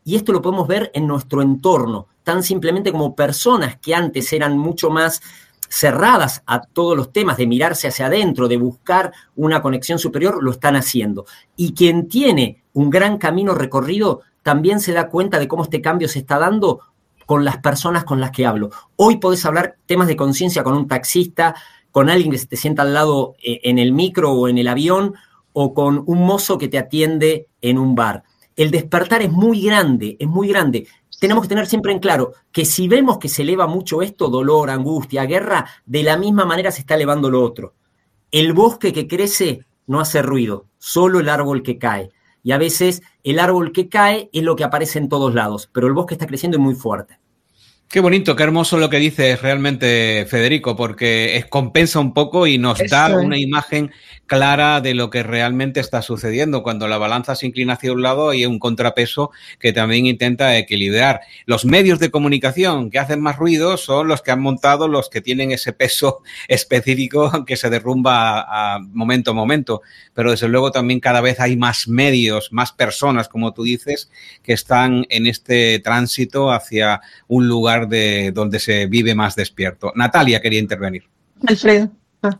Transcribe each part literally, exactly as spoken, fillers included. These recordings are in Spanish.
y esto lo podemos ver en nuestro entorno, tan simplemente como personas que antes eran mucho más cerradas a todos los temas de mirarse hacia adentro, de buscar una conexión superior, lo están haciendo. Y quien tiene un gran camino recorrido también se da cuenta de cómo este cambio se está dando con las personas con las que hablo. Hoy podés hablar temas de conciencia con un taxista, con alguien que se te sienta al lado en el micro o en el avión, o con un mozo que te atiende en un bar. El despertar es muy grande, es muy grande. Tenemos que tener siempre en claro que si vemos que se eleva mucho esto, dolor, angustia, guerra, de la misma manera se está elevando lo otro. El bosque que crece no hace ruido, solo el árbol que cae. Y a veces el árbol que cae es lo que aparece en todos lados, pero el bosque está creciendo y muy fuerte. Qué bonito, qué hermoso lo que dices realmente, Federico, porque es, compensa un poco y nos Eso da es. una imagen clara de lo que realmente está sucediendo. Cuando la balanza se inclina hacia un lado hay un contrapeso que también intenta equilibrar. Los medios de comunicación que hacen más ruido son los que han montado los que tienen ese peso específico que se derrumba a, a momento a momento. Pero desde luego también cada vez hay más medios, más personas, como tú dices, que están en este tránsito hacia un lugar de donde se vive más despierto. Natalia quería intervenir. Alfredo. Ah.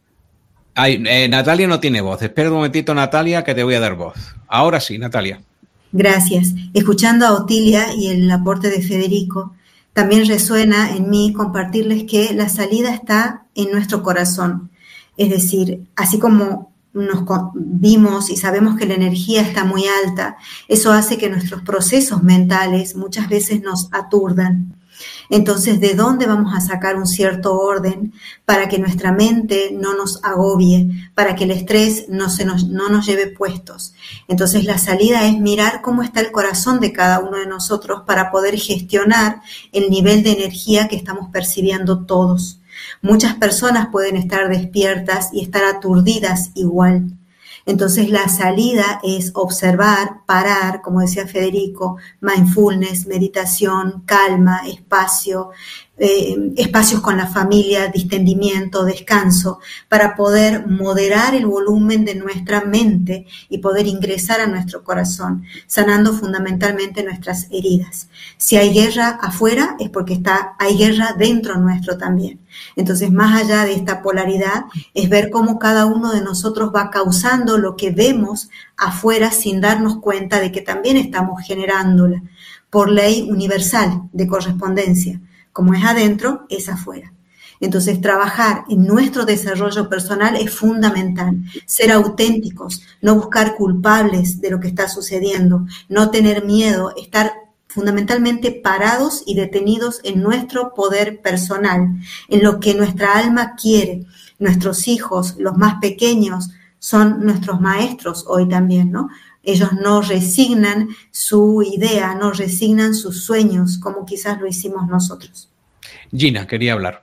Ay, eh, Natalia no tiene voz. Espera un momentito, Natalia, que te voy a dar voz. Ahora sí, Natalia. Gracias. Escuchando a Otilia y el aporte de Federico, también resuena en mí compartirles que la salida está en nuestro corazón. Es decir, así como nos vimos y sabemos que la energía está muy alta, eso hace que nuestros procesos mentales muchas veces nos aturdan. Entonces, ¿de dónde vamos a sacar un cierto orden para que nuestra mente no nos agobie, para que el estrés no, se nos, no nos lleve puestos? Entonces, la salida es mirar cómo está el corazón de cada uno de nosotros para poder gestionar el nivel de energía que estamos percibiendo todos. Muchas personas pueden estar despiertas y estar aturdidas igual. Entonces la salida es observar, parar, como decía Federico, mindfulness, meditación, calma, espacio, eh, espacios con la familia, distendimiento, descanso, para poder moderar el volumen de nuestra mente y poder ingresar a nuestro corazón, sanando fundamentalmente nuestras heridas. Si hay guerra afuera es porque está, hay guerra dentro nuestro también. Entonces, más allá de esta polaridad, es ver cómo cada uno de nosotros va causando lo que vemos afuera sin darnos cuenta de que también estamos generándola por ley universal de correspondencia. Como es adentro, es afuera. Entonces, trabajar en nuestro desarrollo personal es fundamental. Ser auténticos, no buscar culpables de lo que está sucediendo, no tener miedo, estar fundamentalmente parados y detenidos en nuestro poder personal, en lo que nuestra alma quiere. Nuestros hijos, los más pequeños, son nuestros maestros hoy también, ¿no? Ellos no resignan su idea, no resignan sus sueños, como quizás lo hicimos nosotros. Gina, quería hablar.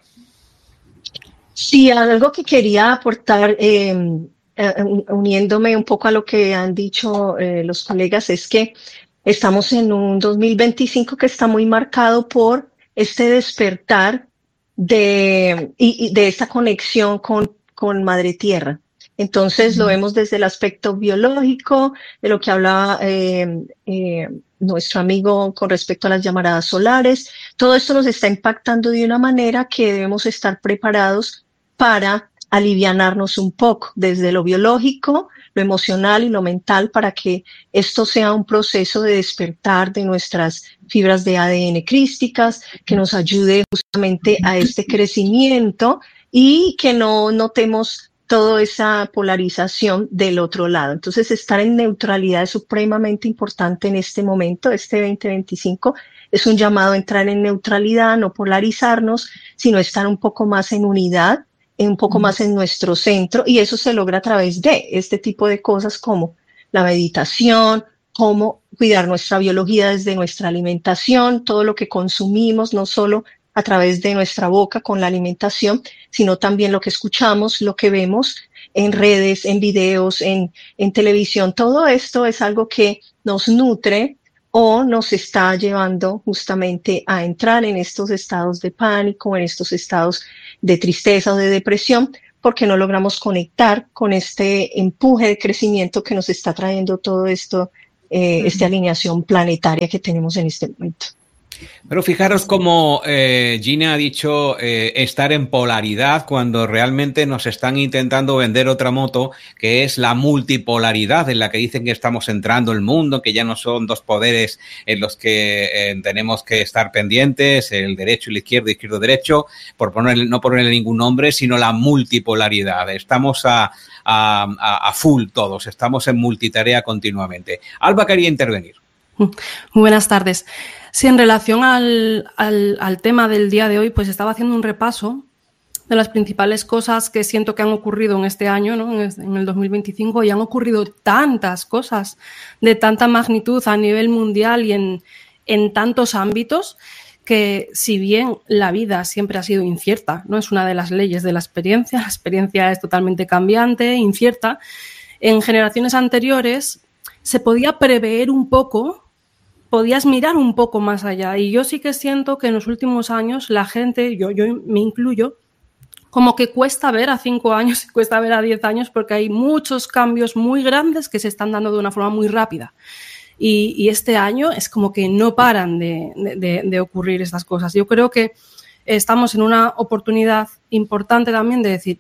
Sí, algo que quería aportar, eh, eh, uniéndome un poco a lo que han dicho eh, los colegas, es que estamos en un dos mil veinticinco que está muy marcado por este despertar de, y, y de esta conexión con, con Madre Tierra. Entonces lo vemos desde el aspecto biológico, de lo que hablaba eh, eh, nuestro amigo con respecto a las llamaradas solares. Todo esto nos está impactando de una manera que debemos estar preparados para alivianarnos un poco desde lo biológico, lo emocional y lo mental, para que esto sea un proceso de despertar de nuestras fibras de A D N crísticas, que nos ayude justamente a este crecimiento y que no notemos toda esa polarización del otro lado. Entonces, estar en neutralidad es supremamente importante en este momento. Este veinte veinticinco es un llamado a entrar en neutralidad, no polarizarnos, sino estar un poco más en unidad, un poco más en nuestro centro, y eso se logra a través de este tipo de cosas como la meditación, cómo cuidar nuestra biología desde nuestra alimentación, todo lo que consumimos, no solo a través de nuestra boca con la alimentación, sino también lo que escuchamos, lo que vemos en redes, en videos, en, en televisión. Todo esto es algo que nos nutre o nos está llevando justamente a entrar en estos estados de pánico, en estos estados de tristeza o de depresión, porque no logramos conectar con este empuje de crecimiento que nos está trayendo todo esto eh, uh-huh. esta alineación planetaria que tenemos en este momento. Pero fijaros cómo eh, Gina ha dicho eh, estar en polaridad cuando realmente nos están intentando vender otra moto, que es la multipolaridad, en la que dicen que estamos entrando el mundo, que ya no son dos poderes en los que eh, tenemos que estar pendientes, el derecho y el izquierdo, izquierdo-derecho, por poner, no ponerle ningún nombre, sino la multipolaridad. Estamos a, a, a full todos, estamos en multitarea continuamente. Alba quería intervenir. Muy buenas tardes. Sí, en relación al, al, al tema del día de hoy, pues estaba haciendo un repaso de las principales cosas que siento que han ocurrido en este año, ¿no? En el dos mil veinticinco, y han ocurrido tantas cosas de tanta magnitud a nivel mundial y en, en tantos ámbitos que, si bien la vida siempre ha sido incierta, no es una de las leyes de la experiencia, la experiencia es totalmente cambiante, incierta, en generaciones anteriores se podía prever un poco, podías mirar un poco más allá. Y yo sí que siento que en los últimos años la gente, yo, yo me incluyo, como que cuesta ver a cinco años, cuesta ver a diez años, porque hay muchos cambios muy grandes que se están dando de una forma muy rápida. Y, y este año es como que no paran de, de, de ocurrir estas cosas. Yo creo que estamos en una oportunidad importante también de decir,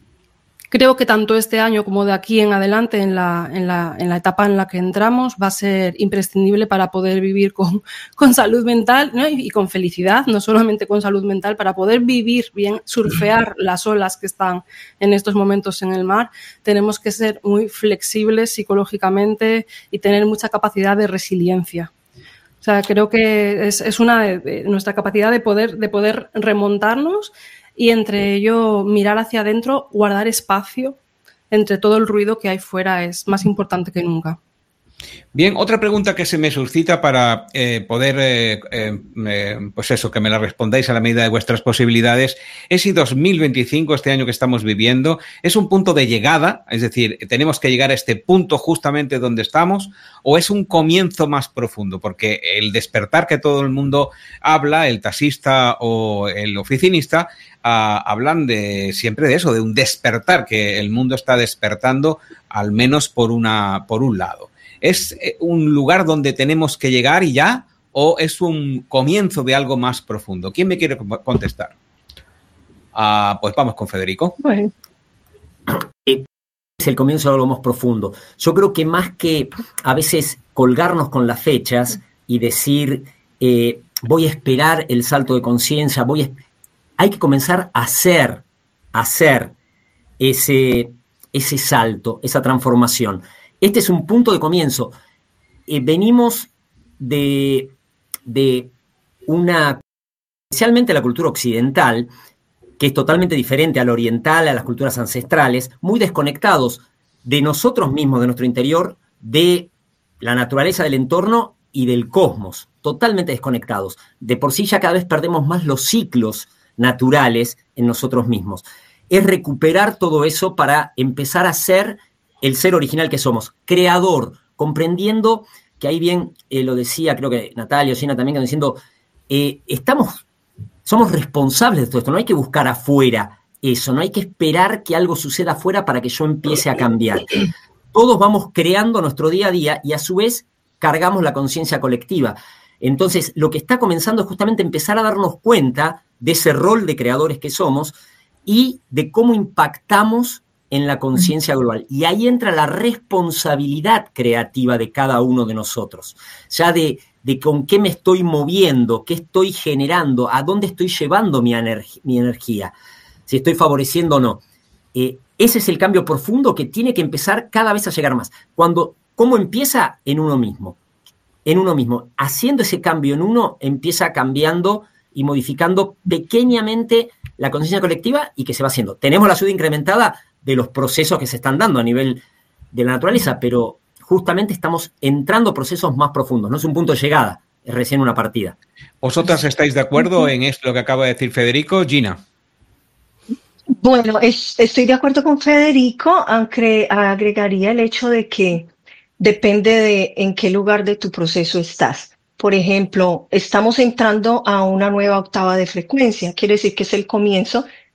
creo que tanto este año como de aquí en adelante, en la, en la, en la etapa en la que entramos, va a ser imprescindible para poder vivir con, con salud mental, ¿no? y, y con felicidad, no solamente con salud mental, para poder vivir bien, surfear las olas que están en estos momentos en el mar. Tenemos que ser muy flexibles psicológicamente y tener mucha capacidad de resiliencia. O sea, creo que es, es una de, de nuestra capacidad de poder, de poder remontarnos y entre ello mirar hacia adentro, guardar espacio entre todo el ruido que hay fuera es más importante que nunca. Bien, otra pregunta que se me suscita para eh, poder, eh, eh, pues eso, que me la respondáis a la medida de vuestras posibilidades, es si dos mil veinticinco, este año que estamos viviendo, es un punto de llegada, es decir, tenemos que llegar a este punto justamente donde estamos, o es un comienzo más profundo, porque el despertar que todo el mundo habla, el taxista o el oficinista, uh, hablan de siempre de eso, de un despertar, que el mundo está despertando, al menos por una, por un lado. ¿Es un lugar donde tenemos que llegar y ya? ¿O es un comienzo de algo más profundo? ¿Quién me quiere contestar? Uh, pues vamos con Federico. Bueno. Es el comienzo de algo más profundo. Yo creo que más que a veces colgarnos con las fechas y decir eh, voy a esperar el salto de conciencia, voy a... hay que comenzar a hacer, a hacer ese, ese salto, esa transformación. Este es un punto de comienzo. Eh, venimos de, de una, especialmente la cultura occidental, que es totalmente diferente a la oriental, a las culturas ancestrales, muy desconectados de nosotros mismos, de nuestro interior, de la naturaleza del entorno y del cosmos, totalmente desconectados. De por sí ya cada vez perdemos más los ciclos naturales en nosotros mismos. Es recuperar todo eso para empezar a ser el ser original que somos, creador, comprendiendo que ahí bien eh, lo decía, creo que Natalia o Gina también, diciendo, eh, estamos, somos responsables de todo esto, no hay que buscar afuera eso, no hay que esperar que algo suceda afuera para que yo empiece a cambiar. Todos vamos creando nuestro día a día y a su vez cargamos la conciencia colectiva. Entonces, lo que está comenzando es justamente empezar a darnos cuenta de ese rol de creadores que somos y de cómo impactamos en la conciencia global. Y ahí entra la responsabilidad creativa de cada uno de nosotros, ya de, de con qué me estoy moviendo, qué estoy generando, a dónde estoy llevando mi, energ- mi energía, si estoy favoreciendo o no. Eh, ese es el cambio profundo que tiene que empezar cada vez a llegar más. Cuando, ¿cómo empieza? En uno mismo. En uno mismo. Haciendo ese cambio en uno, empieza cambiando y modificando pequeñamente la conciencia colectiva y que se va haciendo. Tenemos la ayuda incrementada de los procesos que se están dando a nivel de la naturaleza, pero justamente estamos entrando a procesos más profundos. No es un punto de llegada, es recién una partida. ¿Vosotras estáis de acuerdo en esto que acaba de decir Federico? Gina. Bueno, es, estoy de acuerdo con Federico, aunque agregaría el hecho de que depende de en qué lugar de tu proceso estás. Por ejemplo, estamos entrando a una nueva octava de frecuencia, quiere decir que es el comienzo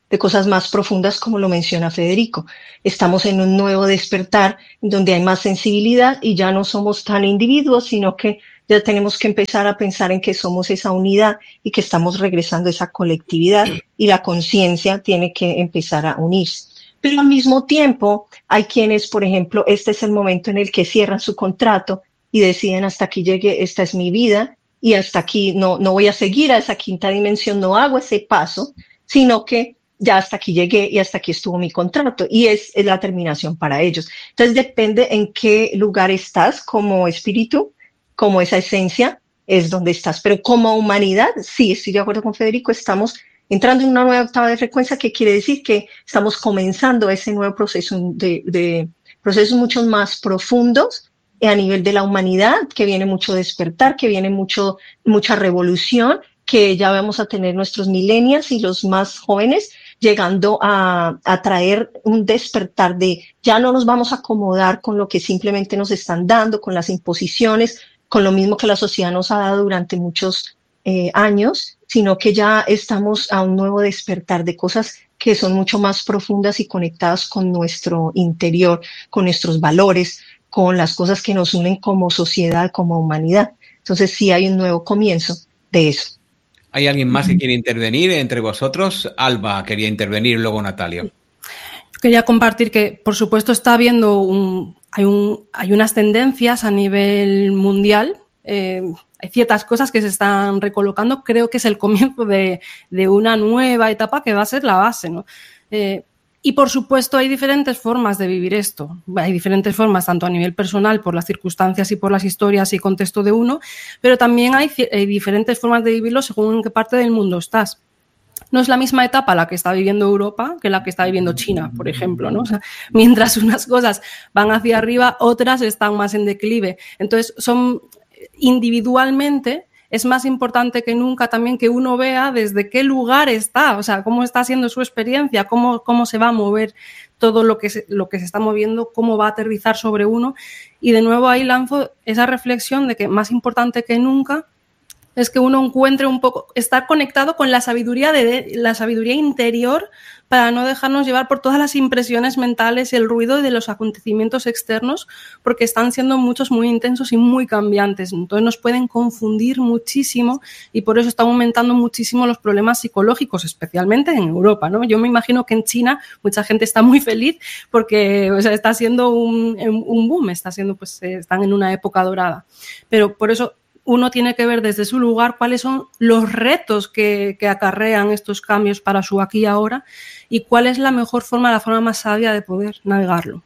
de cosas más profundas, como lo menciona Federico. Estamos en un nuevo despertar donde hay más sensibilidad y ya no somos tan individuos, sino que ya tenemos que empezar a pensar en que somos esa unidad y que estamos regresando a esa colectividad, y la conciencia tiene que empezar a unirse. Pero al mismo tiempo hay quienes, por ejemplo, este es el momento en el que cierran su contrato y deciden hasta aquí llegué, esta es mi vida y hasta aquí no, no voy a seguir a esa quinta dimensión, no hago ese paso, sino que ya hasta aquí llegué y hasta aquí estuvo mi contrato, y es, es la terminación para ellos. Entonces depende en qué lugar estás como espíritu, como esa esencia es donde estás, pero como humanidad, sí, estoy de acuerdo con Federico, estamos entrando en una nueva octava de frecuencia, que quiere decir que estamos comenzando ese nuevo proceso de, de procesos mucho más profundos a nivel de la humanidad, que viene mucho despertar, que viene mucho, mucha revolución, que ya vamos a tener nuestros millennials y los más jóvenes llegando a, a traer un despertar de ya no nos vamos a acomodar con lo que simplemente nos están dando, con las imposiciones, con lo mismo que la sociedad nos ha dado durante muchos eh, años, sino que ya estamos a un nuevo despertar de cosas que son mucho más profundas y conectadas con nuestro interior, con nuestros valores, con las cosas que nos unen como sociedad, como humanidad. Entonces sí hay un nuevo comienzo de eso. ¿Hay alguien más que quiere intervenir entre vosotros? Alba quería intervenir, luego Natalia. Yo quería compartir que, por supuesto, está habiendo un, hay, un, hay unas tendencias a nivel mundial. Eh, hay ciertas cosas que se están recolocando. Creo que es el comienzo de, de una nueva etapa que va a ser la base, ¿no? Eh, Y, por supuesto, hay diferentes formas de vivir esto. Hay diferentes formas, tanto a nivel personal, por las circunstancias y por las historias y contexto de uno, pero también hay, hay diferentes formas de vivirlo según en qué parte del mundo estás. No es la misma etapa la que está viviendo Europa que la que está viviendo China, por ejemplo, ¿no? O sea, mientras unas cosas van hacia arriba, otras están más en declive. Entonces, son individualmente... es más importante que nunca también que uno vea desde qué lugar está, o sea, cómo está siendo su experiencia, cómo, cómo se va a mover todo lo que, se, lo que se está moviendo, cómo va a aterrizar sobre uno. Y de nuevo ahí lanzo esa reflexión de que más importante que nunca es que uno encuentre un poco, estar conectado con la sabiduría, de, la sabiduría interior, para no dejarnos llevar por todas las impresiones mentales y el ruido de los acontecimientos externos, porque están siendo muchos muy intensos y muy cambiantes. Entonces nos pueden confundir muchísimo y por eso están aumentando muchísimo los problemas psicológicos, especialmente en Europa, ¿no? Yo me imagino que en China mucha gente está muy feliz porque, o sea, está siendo un, un boom, está siendo, pues, están en una época dorada. Pero por eso uno tiene que ver desde su lugar cuáles son los retos que, que acarrean estos cambios para su aquí y ahora y cuál es la mejor forma, la forma más sabia de poder navegarlo.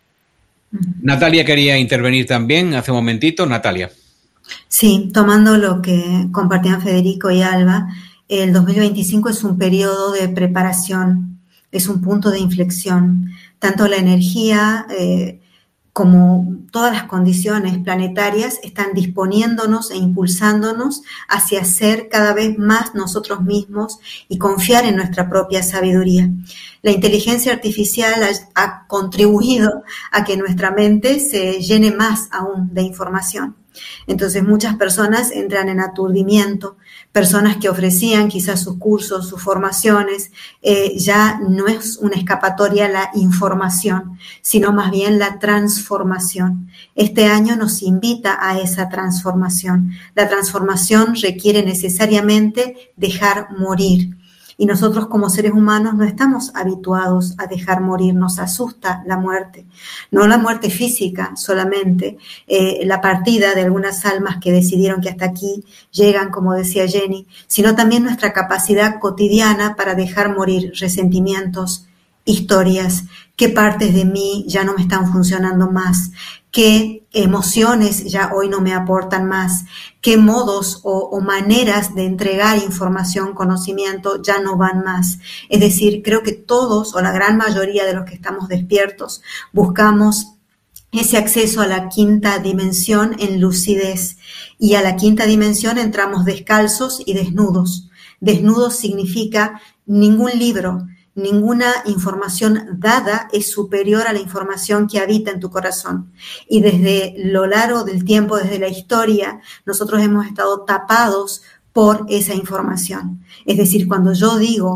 Natalia quería intervenir también hace un momentito. Natalia. Sí, tomando lo que compartían Federico y Alba, el dos mil veinticinco es un periodo de preparación, es un punto de inflexión. Tanto la energía eh, como todas las condiciones planetarias están disponiéndonos e impulsándonos hacia ser cada vez más nosotros mismos y confiar en nuestra propia sabiduría. La inteligencia artificial ha, ha contribuido a que nuestra mente se llene más aún de información. Entonces muchas personas entran en aturdimiento, personas que ofrecían quizás sus cursos, sus formaciones, eh, ya no es una escapatoria la información, sino más bien la transformación. Este año nos invita a esa transformación. La transformación requiere necesariamente dejar morir. Y nosotros como seres humanos no estamos habituados a dejar morir, nos asusta la muerte. No la muerte física solamente, eh, la partida de algunas almas que decidieron que hasta aquí llegan, como decía Jenny, sino también nuestra capacidad cotidiana para dejar morir resentimientos, historias, qué partes de mí ya no me están funcionando más, qué emociones ya hoy no me aportan más, qué modos o, o maneras de entregar información, conocimiento ya no van más. Es decir, creo que todos o la gran mayoría de los que estamos despiertos buscamos ese acceso a la quinta dimensión en lucidez, y a la quinta dimensión entramos descalzos y desnudos. Desnudos significa ningún libro, ninguna información dada es superior a la información que habita en tu corazón. Y desde lo largo del tiempo, desde la historia, nosotros hemos estado tapados por esa información. Es decir, cuando yo digo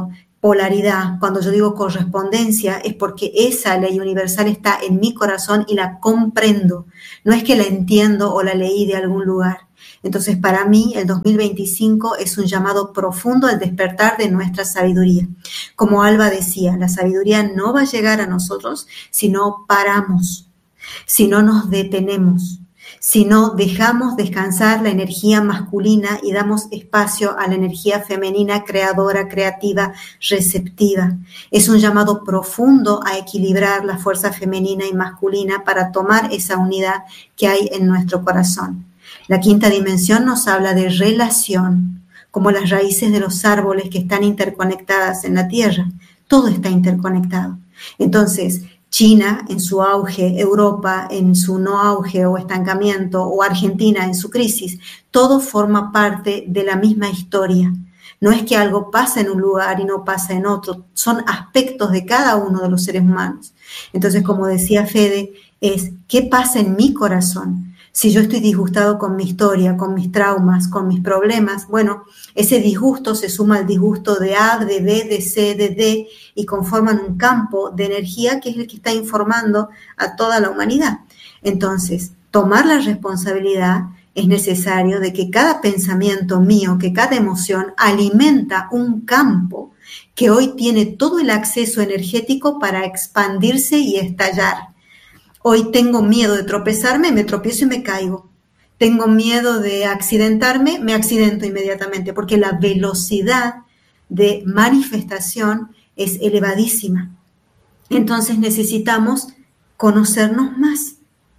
polaridad, cuando yo digo correspondencia, es porque esa ley universal está en mi corazón y la comprendo. No es que la entiendo o la leí de algún lugar. Entonces, para mí, el dos mil veinticinco es un llamado profundo al despertar de nuestra sabiduría. Como Alba decía, la sabiduría no va a llegar a nosotros si no paramos, si no nos detenemos, si no dejamos descansar la energía masculina y damos espacio a la energía femenina creadora, creativa, receptiva. Es un llamado profundo a equilibrar la fuerza femenina y masculina para tomar esa unidad que hay en nuestro corazón. La quinta dimensión nos habla de relación, como las raíces de los árboles que están interconectadas en la tierra. Todo está interconectado. Entonces, China en su auge, Europa en su no auge o estancamiento, o Argentina en su crisis, todo forma parte de la misma historia. No es que algo pasa en un lugar y no pasa en otro, son aspectos de cada uno de los seres humanos. Entonces, como decía Fede, es ¿qué pasa en mi corazón? Si yo estoy disgustado con mi historia, con mis traumas, con mis problemas, bueno, ese disgusto se suma al disgusto de A, de B, de C, de D y conforman un campo de energía que es el que está informando a toda la humanidad. Entonces, tomar la responsabilidad es necesario de que cada pensamiento mío, que cada emoción alimenta un campo que hoy tiene todo el acceso energético para expandirse y estallar. Hoy tengo miedo de tropezarme, me tropiezo y me caigo. Tengo miedo de accidentarme, me accidento inmediatamente, porque la velocidad de manifestación es elevadísima. Entonces necesitamos conocernos más,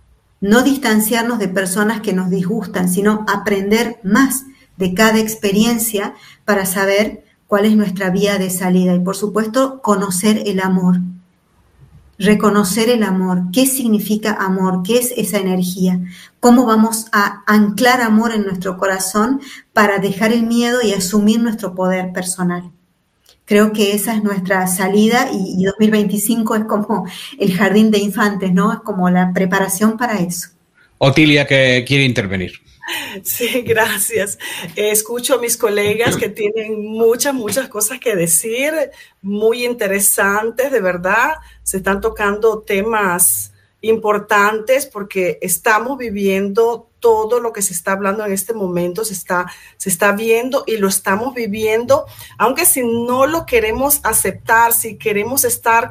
no distanciarnos de personas que nos disgustan, sino aprender más de cada experiencia para saber cuál es nuestra vía de salida. Y por supuesto, conocer el amor. Reconocer el amor, qué significa amor, qué es esa energía, cómo vamos a anclar amor en nuestro corazón para dejar el miedo y asumir nuestro poder personal. Creo que esa es nuestra salida y, y dos mil veinticinco es como el jardín de infantes, ¿no? Es como la preparación para eso. Otilia, que quiere intervenir. Sí, gracias. Escucho a mis colegas que tienen muchas, muchas cosas que decir, muy interesantes, de verdad. Se están tocando temas importantes porque estamos viviendo todo lo que se está hablando en este momento, se está, se está viendo y lo estamos viviendo, aunque si no lo queremos aceptar, si queremos estar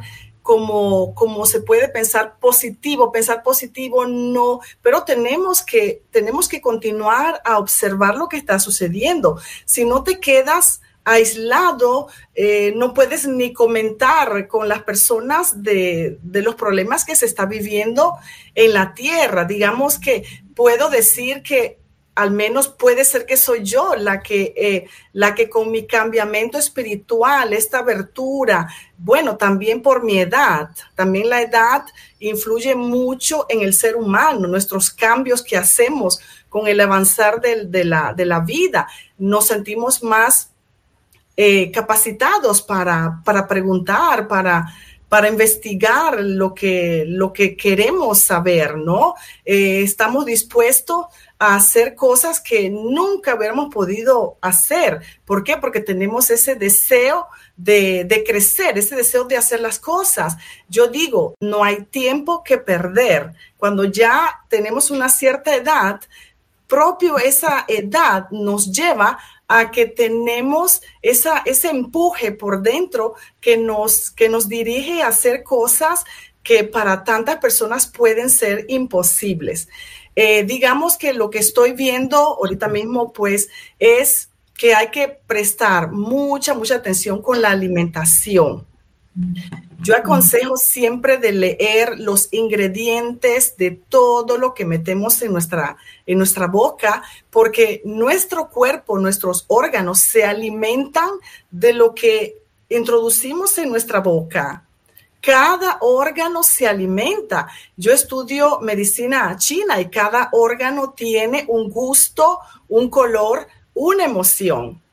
Como, como se puede pensar positivo, pensar positivo no, pero tenemos que, tenemos que continuar a observar lo que está sucediendo. Si no te quedas aislado, eh, no puedes ni comentar con las personas de, de los problemas que se está viviendo en la tierra. Digamos que puedo decir que al menos puede ser que soy yo la que, eh, la que con mi cambiamiento espiritual, esta abertura, bueno, también por mi edad, también la edad influye mucho en el ser humano, nuestros cambios que hacemos con el avanzar de, de, la, de la vida, nos sentimos más eh, capacitados para, para preguntar, para... para investigar lo que, lo que queremos saber, ¿no? Eh, estamos dispuestos a hacer cosas que nunca hubiéramos podido hacer. ¿Por qué? Porque tenemos ese deseo de, de crecer, ese deseo de hacer las cosas. Yo digo, no hay tiempo que perder. Cuando ya tenemos una cierta edad, propio esa edad nos lleva a que tenemos esa, ese empuje por dentro que nos, que nos dirige a hacer cosas que para tantas personas pueden ser imposibles. Eh, digamos que lo que estoy viendo ahorita mismo, pues, es que hay que prestar mucha, mucha atención con la alimentación. Yo aconsejo siempre de leer los ingredientes de todo lo que metemos en nuestra, en nuestra boca, porque nuestro cuerpo, nuestros órganos se alimentan de lo que introducimos en nuestra boca. Cada órgano se alimenta. Yo estudio medicina china y cada órgano tiene un gusto, un color, una emoción.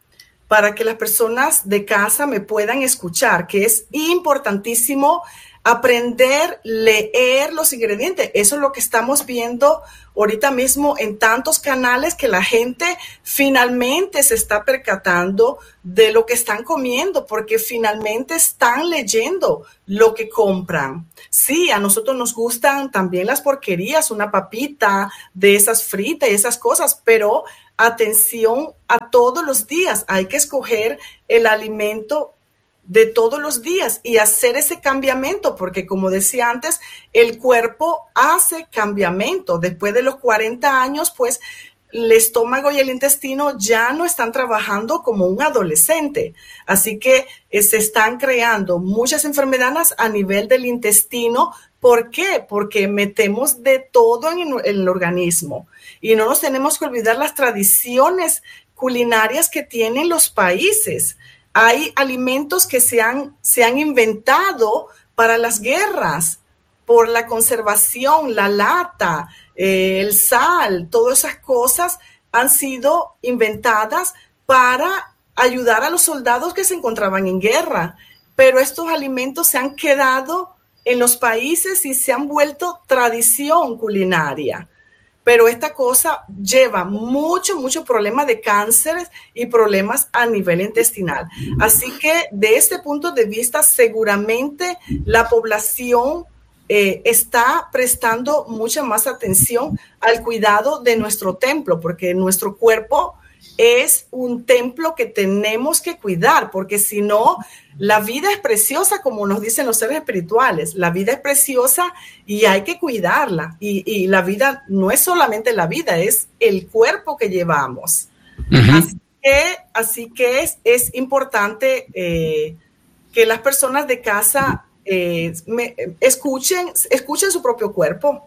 para que las personas de casa me puedan escuchar, que es importantísimo aprender, leer los ingredientes. Eso es lo que estamos viendo ahorita mismo en tantos canales, que la gente finalmente se está percatando de lo que están comiendo, porque finalmente están leyendo lo que compran. Sí, a nosotros nos gustan también las porquerías, una papita de esas fritas y esas cosas, pero atención a todos los días. Hay que escoger el alimento de todos los días y hacer ese cambiamiento, porque como decía antes, el cuerpo hace cambiamiento. Después de los cuarenta años, pues el estómago y el intestino ya no están trabajando como un adolescente. Así que eh, se están creando muchas enfermedades a nivel del intestino. ¿Por qué? Porque metemos de todo en el, en el organismo. Y no nos tenemos que olvidar las tradiciones culinarias que tienen los países. Hay alimentos que se han, se han inventado para las guerras, por la conservación, la lata, eh, el sal, todas esas cosas han sido inventadas para ayudar a los soldados que se encontraban en guerra. Pero estos alimentos se han quedado en los países y se han vuelto tradición culinaria. Pero esta cosa lleva mucho, mucho problema de cánceres y problemas a nivel intestinal. Así que de este punto de vista, seguramente la población eh, está prestando mucha más atención al cuidado de nuestro templo, porque nuestro cuerpo es un templo que tenemos que cuidar, porque si no, la vida es preciosa, como nos dicen los seres espirituales. La vida es preciosa y hay que cuidarla. Y, y la vida no es solamente la vida, es el cuerpo que llevamos. Uh-huh. Así que, así que es, es importante eh, que las personas de casa eh, me, escuchen, escuchen su propio cuerpo.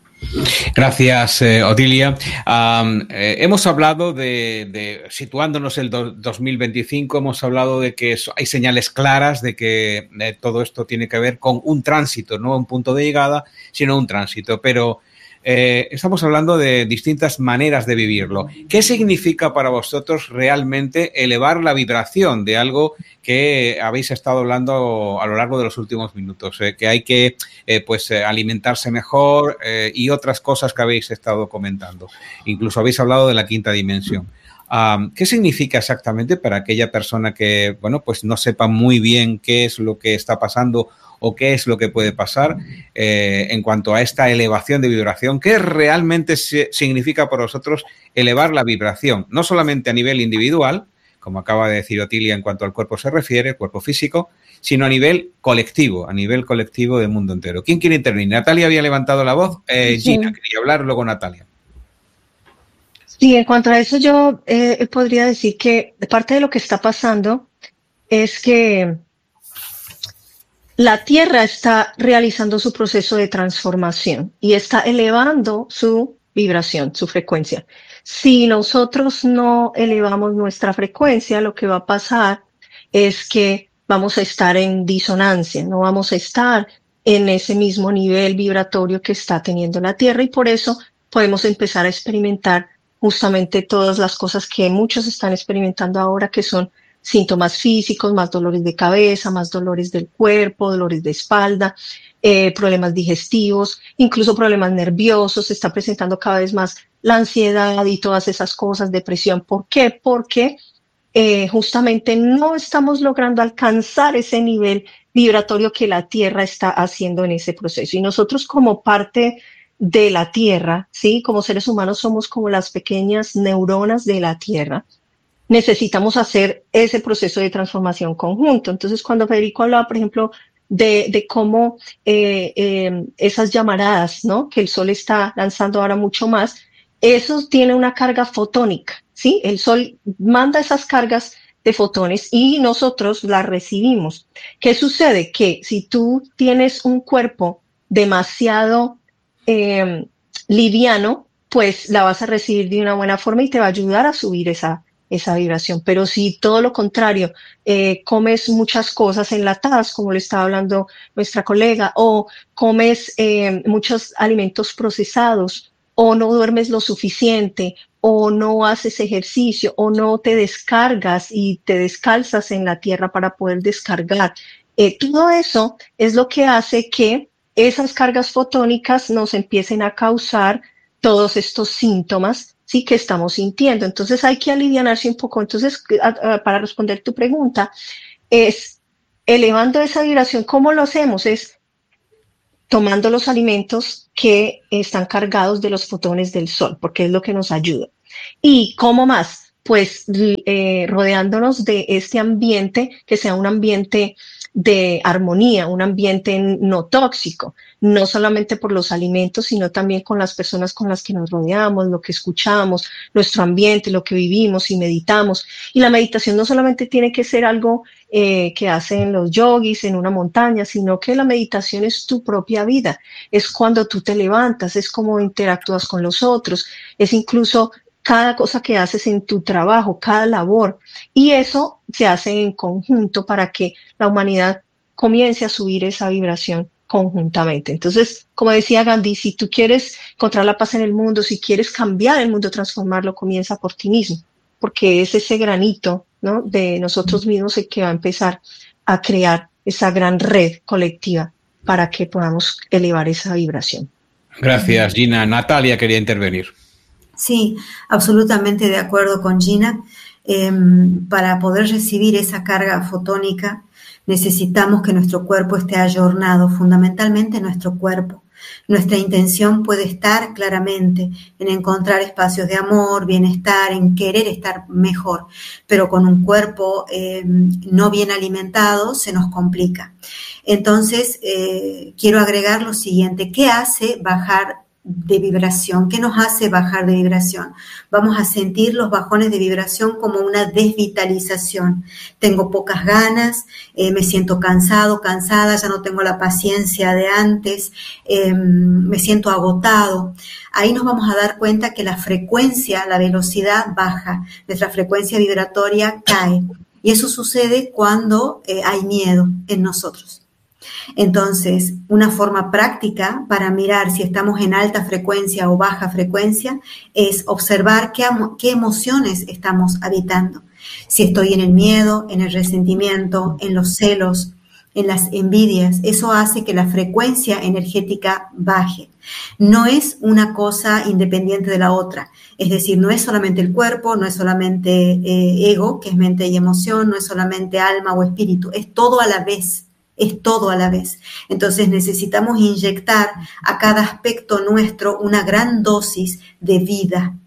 Gracias, eh, Otilia. Um, eh, hemos hablado de, de situándonos el do, dos mil veinticinco, hemos hablado de que eso, hay señales claras de que eh, todo esto tiene que ver con un tránsito, no un punto de llegada, sino un tránsito. Pero eh, estamos hablando de distintas maneras de vivirlo. ¿Qué significa para vosotros realmente elevar la vibración de algo que habéis estado hablando a lo largo de los últimos minutos? Eh, que hay que eh, pues, eh, alimentarse mejor eh, y otras cosas que habéis estado comentando. Incluso habéis hablado de la quinta dimensión. Um, ¿Qué significa exactamente para aquella persona que, bueno, pues no sepa muy bien qué es lo que está pasando o qué es lo que puede pasar eh, en cuanto a esta elevación de vibración? ¿Qué realmente se, significa para vosotros elevar la vibración? No solamente a nivel individual, como acaba de decir Otilia en cuanto al cuerpo se refiere, el cuerpo físico, sino a nivel colectivo, a nivel colectivo del mundo entero. ¿Quién quiere intervenir? Natalia había levantado la voz. Eh, sí. Gina quería hablar, luego Natalia. Sí, en cuanto a eso yo eh, podría decir que parte de lo que está pasando es que la Tierra está realizando su proceso de transformación y está elevando su vibración, su frecuencia. Si nosotros no elevamos nuestra frecuencia, lo que va a pasar es que vamos a estar en disonancia, no vamos a estar en ese mismo nivel vibratorio que está teniendo la Tierra, y por eso podemos empezar a experimentar justamente todas las cosas que muchos están experimentando ahora, que son síntomas físicos, más dolores de cabeza, más dolores del cuerpo, dolores de espalda, eh, problemas digestivos, incluso problemas nerviosos. Se está presentando cada vez más la ansiedad y todas esas cosas, depresión. ¿Por qué? Porque eh, justamente no estamos logrando alcanzar ese nivel vibratorio que la Tierra está haciendo en ese proceso. Y nosotros, como parte de la Tierra, ¿sí? Como seres humanos somos como las pequeñas neuronas de la Tierra. Necesitamos hacer ese proceso de transformación conjunto. Entonces, cuando Federico hablaba, por ejemplo, de, de cómo eh, eh, esas llamaradas, ¿no?, que el Sol está lanzando ahora mucho más, eso tiene una carga fotónica, ¿sí? El Sol manda esas cargas de fotones y nosotros las recibimos. ¿Qué sucede? Que si tú tienes un cuerpo demasiado eh, liviano, pues la vas a recibir de una buena forma y te va a ayudar a subir esa esa vibración. Pero si todo lo contrario, eh, comes muchas cosas enlatadas, como le estaba hablando nuestra colega, o comes eh, muchos alimentos procesados, o no duermes lo suficiente, o no haces ejercicio, o no te descargas y te descalzas en la tierra para poder descargar. Eh, todo eso es lo que hace que esas cargas fotónicas nos empiecen a causar todos estos síntomas, sí, que estamos sintiendo. Entonces hay que alivianarse un poco. Entonces, a, a, para responder tu pregunta, es elevando esa vibración. ¿Cómo lo hacemos? Es tomando los alimentos que están cargados de los fotones del sol, porque es lo que nos ayuda. ¿Y cómo más? Pues eh, rodeándonos de este ambiente, que sea un ambiente de armonía, un ambiente no tóxico, no solamente por los alimentos, sino también con las personas con las que nos rodeamos, lo que escuchamos, nuestro ambiente, lo que vivimos y meditamos. Y la meditación no solamente tiene que ser algo eh, que hacen los yogis en una montaña, sino que la meditación es tu propia vida, es cuando tú te levantas, es cómo interactúas con los otros, es incluso cada cosa que haces en tu trabajo, cada labor, y eso se hace en conjunto para que la humanidad comience a subir esa vibración conjuntamente. Entonces, como decía Gandhi, si tú quieres encontrar la paz en el mundo, si quieres cambiar el mundo, transformarlo, comienza por ti mismo, porque es ese granito, ¿no?, de nosotros mismos el que va a empezar a crear esa gran red colectiva para que podamos elevar esa vibración. Gracias, Gina. Natalia quería intervenir. Sí, absolutamente de acuerdo con Gina. Eh, para poder recibir esa carga fotónica necesitamos que nuestro cuerpo esté ayornado, fundamentalmente nuestro cuerpo. Nuestra intención puede estar claramente en encontrar espacios de amor, bienestar, en querer estar mejor, pero con un cuerpo eh, no bien alimentado se nos complica. Entonces, eh, quiero agregar lo siguiente: ¿qué hace bajar de vibración? ¿Qué nos hace bajar de vibración? Vamos a sentir los bajones de vibración como una desvitalización. Tengo pocas ganas, eh, me siento cansado, cansada, ya no tengo la paciencia de antes, eh, me siento agotado. Ahí nos vamos a dar cuenta que la frecuencia, la velocidad baja, nuestra frecuencia vibratoria cae. Y eso sucede cuando eh, hay miedo en nosotros. Entonces, una forma práctica para mirar si estamos en alta frecuencia o baja frecuencia es observar qué, qué emociones estamos habitando. Si estoy en el miedo, en el resentimiento, en los celos, en las envidias, eso hace que la frecuencia energética baje. No es una cosa independiente de la otra. Es decir, no es solamente el cuerpo, no es solamente eh, ego, que es mente y emoción, no es solamente alma o espíritu, es todo a la vez. Es todo a la vez. Entonces necesitamos inyectar a cada aspecto nuestro una gran dosis de vida.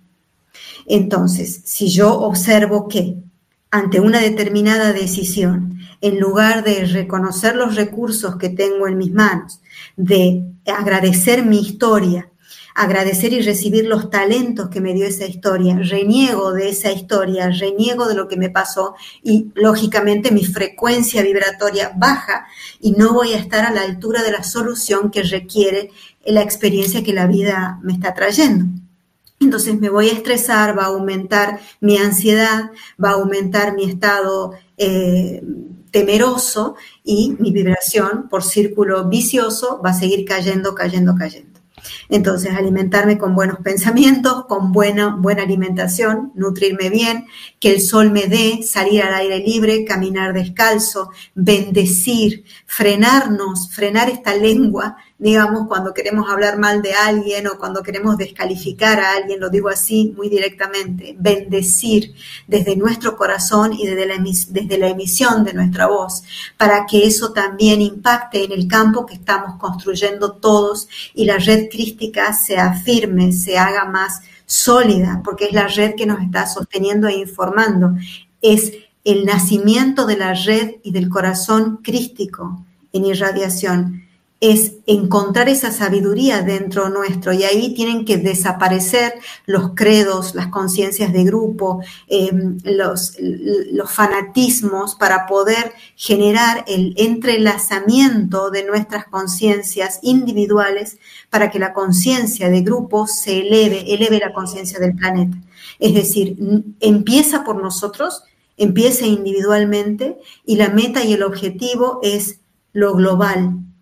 Entonces, si yo observo que ante una determinada decisión, en lugar de reconocer los recursos que tengo en mis manos, de agradecer mi historia, agradecer y recibir los talentos que me dio esa historia, reniego de esa historia, reniego de lo que me pasó y lógicamente mi frecuencia vibratoria baja y no voy a estar a la altura de la solución que requiere la experiencia que la vida me está trayendo. Entonces me voy a estresar, va a aumentar mi ansiedad, va a aumentar mi estado eh, temeroso y mi vibración por círculo vicioso va a seguir cayendo, cayendo, cayendo. Entonces, alimentarme con buenos pensamientos, con buena, buena alimentación, nutrirme bien, que el sol me dé, salir al aire libre, caminar descalzo, bendecir, frenarnos, frenar esta lengua, digamos, cuando queremos hablar mal de alguien o cuando queremos descalificar a alguien, lo digo así muy directamente, bendecir desde nuestro corazón y desde la, emis- desde la emisión de nuestra voz, para que eso también impacte en el campo que estamos construyendo todos y la red crística sea firme, se haga más sólida, porque es la red que nos está sosteniendo e informando. Es el nacimiento de la red y del corazón crístico en irradiación. Es encontrar esa sabiduría dentro nuestro y ahí tienen que desaparecer los credos, las conciencias de grupo, eh, los, los fanatismos para poder generar el entrelazamiento de nuestras conciencias individuales para que la conciencia de grupo se eleve, eleve la conciencia del planeta. Es decir, empieza por nosotros, empieza individualmente y la meta y el objetivo es lo global.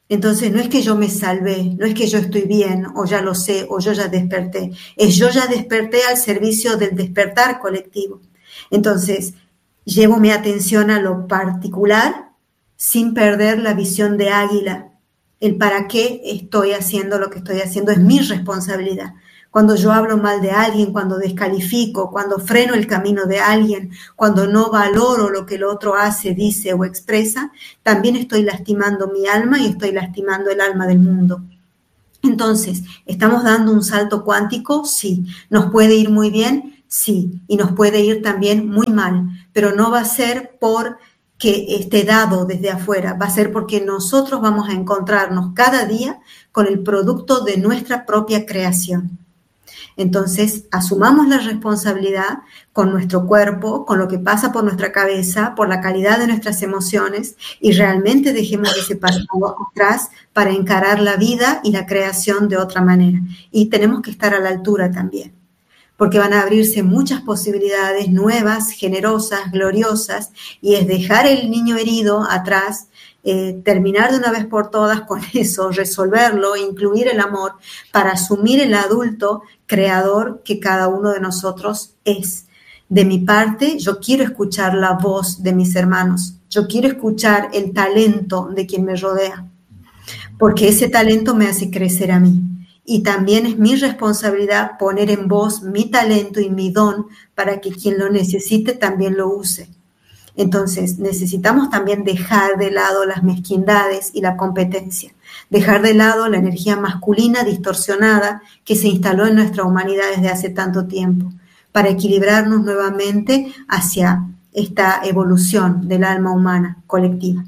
Entonces no es que yo me salvé, no es que yo estoy bien o ya lo sé o yo ya desperté, es yo ya desperté al servicio del despertar colectivo. Entonces llevo mi atención a lo particular sin perder la visión de águila. El para qué estoy haciendo lo que estoy haciendo es mi responsabilidad. Cuando yo hablo mal de alguien, cuando descalifico, cuando freno el camino de alguien, cuando no valoro lo que el otro hace, dice o expresa, también estoy lastimando mi alma y estoy lastimando el alma del mundo. Entonces, ¿estamos dando un salto cuántico? Sí. ¿Nos puede ir muy bien? Sí. Y nos puede ir también muy mal, pero no va a ser por que esté dado desde afuera, va a ser porque nosotros vamos a encontrarnos cada día con el producto de nuestra propia creación. Entonces, asumamos la responsabilidad con nuestro cuerpo, con lo que pasa por nuestra cabeza, por la calidad de nuestras emociones y realmente dejemos ese pasado atrás para encarar la vida y la creación de otra manera. Y tenemos que estar a la altura también, porque van a abrirse muchas posibilidades nuevas, generosas, gloriosas, y es dejar el niño herido atrás, eh, terminar de una vez por todas con eso, resolverlo, incluir el amor para asumir el adulto creador que cada uno de nosotros es. De mi parte, yo quiero escuchar la voz de mis hermanos, yo quiero escuchar el talento de quien me rodea, porque ese talento me hace crecer a mí. Y también es mi responsabilidad poner en voz mi talento y mi don para que quien lo necesite también lo use. Entonces, necesitamos también dejar de lado las mezquindades y la competencia, dejar de lado la energía masculina distorsionada que se instaló en nuestra humanidad desde hace tanto tiempo, para equilibrarnos nuevamente hacia esta evolución del alma humana colectiva.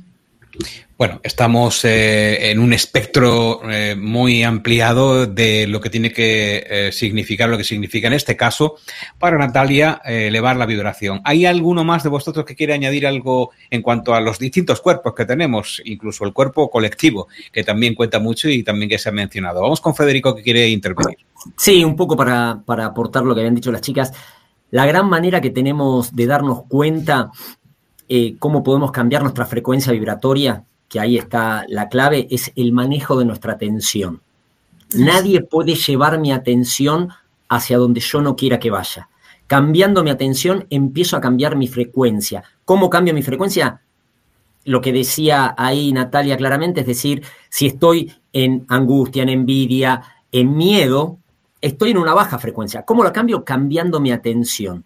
Bueno, estamos eh, en un espectro eh, muy ampliado de lo que tiene que eh, significar, lo que significa en este caso, para Natalia, eh, elevar la vibración. ¿Hay alguno más de vosotros que quiere añadir algo en cuanto a los distintos cuerpos que tenemos, incluso el cuerpo colectivo, que también cuenta mucho y también que se ha mencionado? Vamos con Federico, que quiere intervenir. Sí, un poco para, para aportar lo que habían dicho las chicas. La gran manera que tenemos de darnos cuenta eh, cómo podemos cambiar nuestra frecuencia vibratoria, que ahí está la clave, es el manejo de nuestra atención. Nadie puede llevar mi atención hacia donde yo no quiera que vaya. Cambiando mi atención, empiezo a cambiar mi frecuencia. ¿Cómo cambio mi frecuencia? Lo que decía ahí Natalia claramente, es decir, si estoy en angustia, en envidia, en miedo, estoy en una baja frecuencia. ¿Cómo lo cambio? Cambiando mi atención.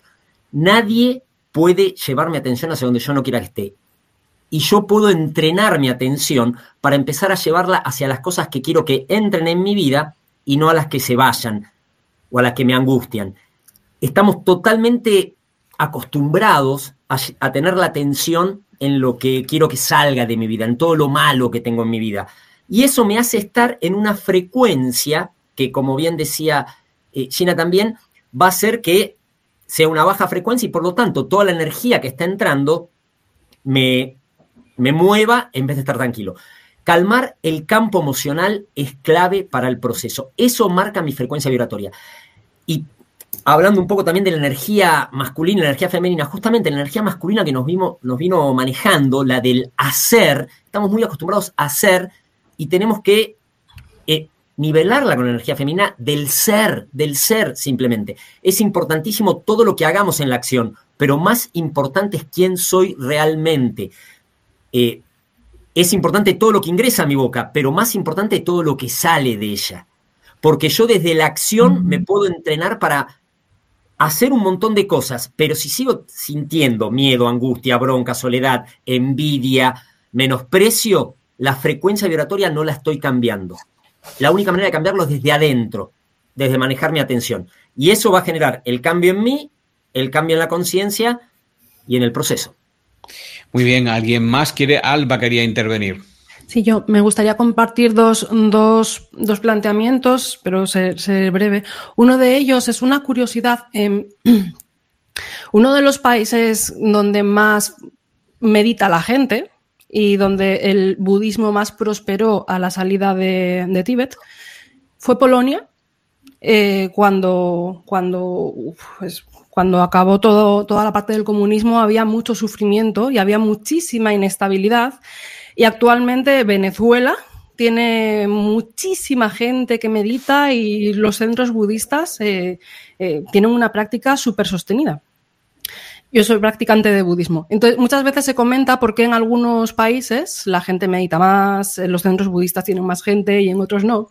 Nadie puede llevar mi atención hacia donde yo no quiera que esté. Y yo puedo entrenar mi atención para empezar a llevarla hacia las cosas que quiero que entren en mi vida y no a las que se vayan o a las que me angustian. Estamos totalmente acostumbrados a, a tener la atención en lo que quiero que salga de mi vida, en todo lo malo que tengo en mi vida. Y eso me hace estar en una frecuencia que, como bien decía eh, Gina también, va a hacer que sea una baja frecuencia y, por lo tanto, toda la energía que está entrando me... me mueva en vez de estar tranquilo. Calmar el campo emocional es clave para el proceso. Eso marca mi frecuencia vibratoria. Y hablando un poco también de la energía masculina y la energía femenina, justamente la energía masculina que nos, vimos, nos vino manejando, la del hacer, estamos muy acostumbrados a hacer y tenemos que eh, nivelarla con la energía femenina del ser, del ser simplemente. Es importantísimo todo lo que hagamos en la acción, pero más importante es quién soy realmente. Eh, es importante todo lo que ingresa a mi boca, pero más importante todo lo que sale de ella. Porque yo desde la acción me puedo entrenar para hacer un montón de cosas, pero si sigo sintiendo miedo, angustia, bronca, soledad, envidia, menosprecio, la frecuencia vibratoria no la estoy cambiando. La única manera de cambiarlo es desde adentro, desde manejar mi atención. Y eso va a generar el cambio en mí, el cambio en la conciencia y en el proceso. Muy bien, ¿alguien más quiere? Alba quería intervenir. Sí, yo me gustaría compartir dos, dos, dos planteamientos, pero ser, ser breve. Uno de ellos es una curiosidad. Eh, uno de los países donde más medita la gente y donde el budismo más prosperó a la salida de, de Tíbet fue Polonia, eh, cuando, cuando pues, Cuando acabó todo, toda la parte del comunismo había mucho sufrimiento y había muchísima inestabilidad. Y actualmente Venezuela tiene muchísima gente que medita y los centros budistas eh, eh, tienen una práctica súper sostenida. Yo soy practicante de budismo. Entonces, muchas veces se comenta por qué en algunos países la gente medita más, los centros budistas tienen más gente y en otros no.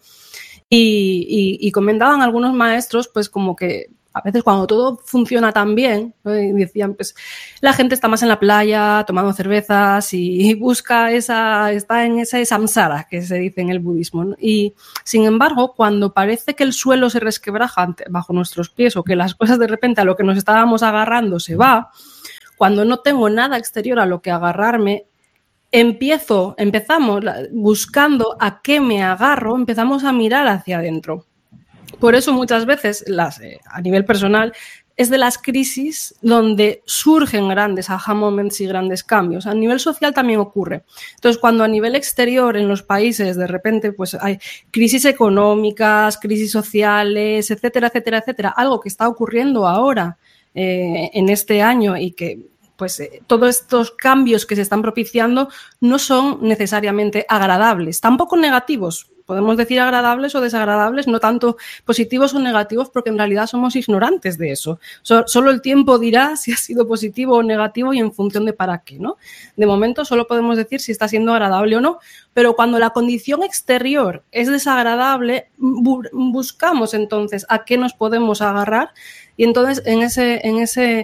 Y, y, y comentaban algunos maestros, pues como que a veces cuando todo funciona tan bien, ¿no? Y decían, pues la gente está más en la playa tomando cervezas y busca esa, está en ese samsara que se dice en el budismo, ¿no? Y sin embargo, cuando parece que el suelo se resquebraja bajo nuestros pies o que las cosas de repente a lo que nos estábamos agarrando se va, cuando no tengo nada exterior a lo que agarrarme, empiezo, empezamos buscando a qué me agarro, empezamos a mirar hacia adentro. Por eso muchas veces, las, eh, a nivel personal, es de las crisis donde surgen grandes aha moments y grandes cambios. A nivel social también ocurre. Entonces, cuando a nivel exterior en los países de repente pues hay crisis económicas, crisis sociales, etcétera, etcétera, etcétera, algo que está ocurriendo ahora eh, en este año y que pues eh, todos estos cambios que se están propiciando no son necesariamente agradables, tampoco negativos. Podemos decir agradables o desagradables, no tanto positivos o negativos, porque en realidad somos ignorantes de eso. So, solo el tiempo dirá si ha sido positivo o negativo y en función de para qué, ¿no? De momento solo podemos decir si está siendo agradable o no, pero cuando la condición exterior es desagradable, bu- buscamos entonces a qué nos podemos agarrar y entonces en ese, en ese,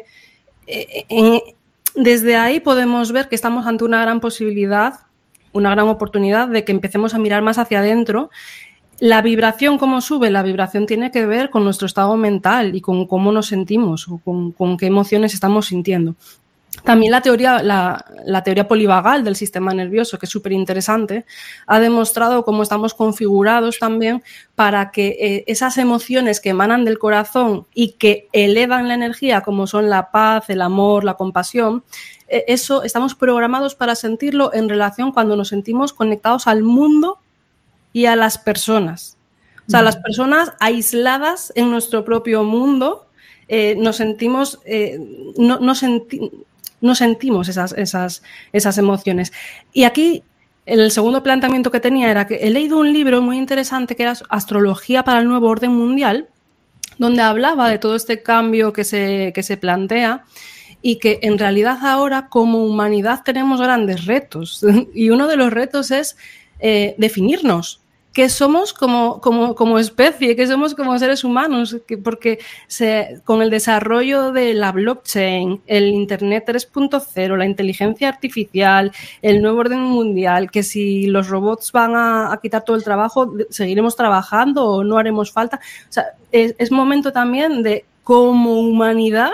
en, desde ahí podemos ver que estamos ante una gran posibilidad, una gran oportunidad de que empecemos a mirar más hacia adentro. La vibración, cómo sube, la vibración tiene que ver con nuestro estado mental y con cómo nos sentimos o con, con qué emociones estamos sintiendo. También la teoría, la, la teoría polivagal del sistema nervioso, que es súper interesante, ha demostrado cómo estamos configurados también para que eh, esas emociones que emanan del corazón y que elevan la energía, como son la paz, el amor, la compasión, eh, eso estamos programados para sentirlo en relación cuando nos sentimos conectados al mundo y a las personas. O sea, las personas aisladas en nuestro propio mundo, eh, nos sentimos, eh, no, no sentimos, no sentimos esas, esas, esas emociones. Y aquí el segundo planteamiento que tenía era que he leído un libro muy interesante que era Astrología para el Nuevo Orden Mundial, donde hablaba de todo este cambio que se, que se plantea y que en realidad ahora como humanidad tenemos grandes retos. Y uno de los retos es eh, definirnos. ¿Qué somos como, como, como especie? ¿Qué somos como seres humanos? Que porque se, con el desarrollo de la blockchain, el Internet tres punto cero, la inteligencia artificial, el nuevo orden mundial, que si los robots van a, a quitar todo el trabajo, ¿seguiremos trabajando o no haremos falta? O sea, es, es momento también de, como humanidad,